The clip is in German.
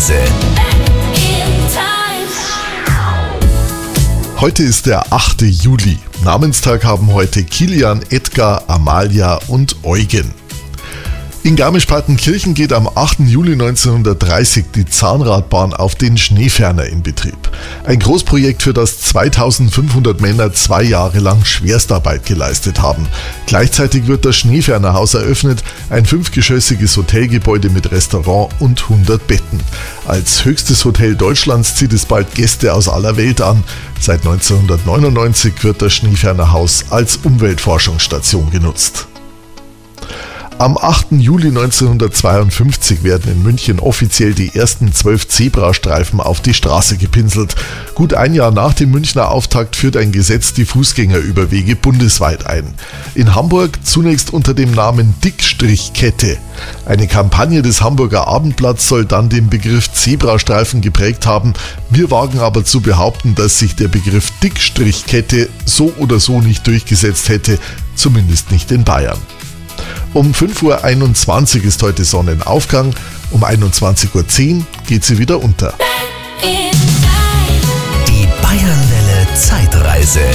Zeitreise. Heute ist der 8. Juli. Namenstag haben heute Kilian, Edgar, Amalia und Eugen. In Garmisch-Partenkirchen geht am 8. Juli 1930 die Zahnradbahn auf den Schneeferner in Betrieb. Ein Großprojekt, für das 2500 Männer 2 Jahre lang Schwerstarbeit geleistet haben. Gleichzeitig wird das Schneefernerhaus eröffnet, ein 5-geschossiges Hotelgebäude mit Restaurant und 100 Betten. Als höchstes Hotel Deutschlands zieht es bald Gäste aus aller Welt an. Seit 1999 wird das Schneefernerhaus als Umweltforschungsstation genutzt. Am 8. Juli 1952 werden in München offiziell die ersten 12 Zebrastreifen auf die Straße gepinselt. Gut ein Jahr nach dem Münchner Auftakt führt ein Gesetz die Fußgängerüberwege bundesweit ein. In Hamburg zunächst unter dem Namen Dickstrichkette. Eine Kampagne des Hamburger Abendblatts soll dann den Begriff Zebrastreifen geprägt haben. Wir wagen aber zu behaupten, dass sich der Begriff Dickstrichkette so oder so nicht durchgesetzt hätte, zumindest nicht in Bayern. Um 5.21 Uhr ist heute Sonnenaufgang, um 21.10 Uhr geht sie wieder unter. Die Bayernwelle Zeitreise.